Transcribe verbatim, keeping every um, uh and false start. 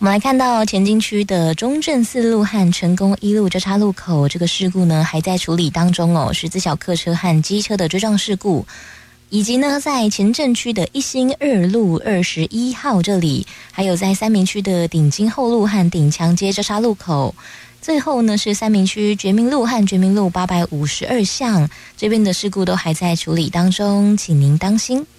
我们来看到前进区的中正四路和成功一路交叉路口，这个事故呢还在处理当中哦，十字小客车和机车的追撞事故。以及呢，在前镇区的一心二路二十一号这里，还有在三民区的顶金后路和顶强街交叉路口，最后呢是三民区觉民路和觉民路八百五十二巷这边的事故都还在处理当中，请您当心。